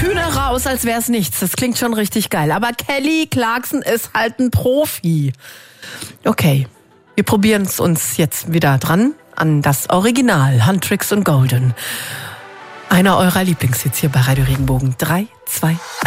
Hühner raus, als wär's nichts. Das klingt schon richtig geil. Aber Kelly Clarkson ist halt ein Profi. Okay, wir probieren es uns jetzt wieder dran an das Original, Huntrix und Golden. Einer eurer Lieblingshits hier bei Radio Regenbogen. 3, 2, 1.